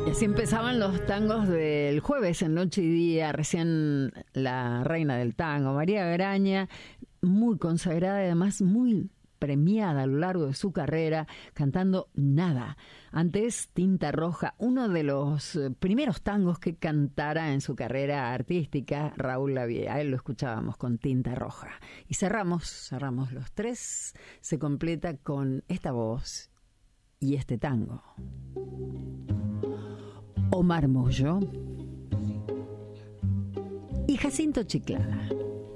Y así empezaban los tangos del jueves en Noche y Día, recién la reina del tango, María Graña, muy consagrada y además muy premiada a lo largo de su carrera, cantando Nada. Antes, Tinta Roja, uno de los primeros tangos que cantara en su carrera artística, Raúl Lavie. A él lo escuchábamos con Tinta Roja. Y cerramos los tres, se completa con esta voz y este tango. Omar Mollo y Jacinto Chiclana.